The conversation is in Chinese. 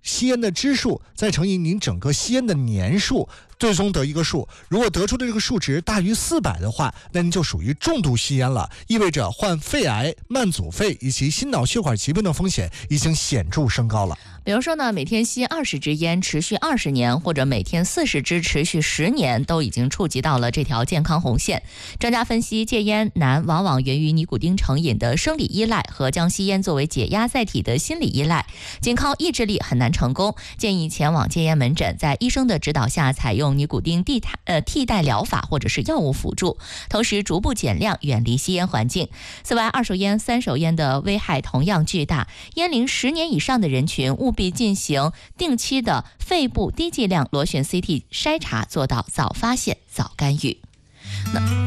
吸烟的支数，再乘以您整个吸烟的年数，最终得一个数。如果得出的这个数值大于400的话，那您就属于重度吸烟了，意味着患肺癌、慢阻肺以及心脑血管疾病的风险已经显著升高了。 比如说呢，每天吸20支烟持续20年，或者每天40支持续10年，都已经触及到了这条健康红线。专家分析，戒烟难往往源于尼古丁成瘾的生理依赖和将吸烟作为解压载体的心理依赖，仅靠意志力很难成功。建议前往戒烟门诊，在医生的指导下采用尼古丁替代疗法或者是药物辅助，同时逐步减量，远离吸烟环境。此外，二手烟、三手烟的危害同样巨大，烟龄10年以上的人群务必进行定期的肺部低剂量螺旋 CT 筛查，做到早发现、早干预。